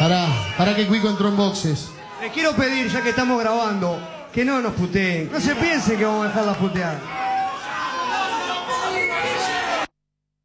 Para que Cuico entró en boxes. Les quiero pedir, ya que estamos grabando, que no nos puteen. No se piensen que vamos a dejar la puteada.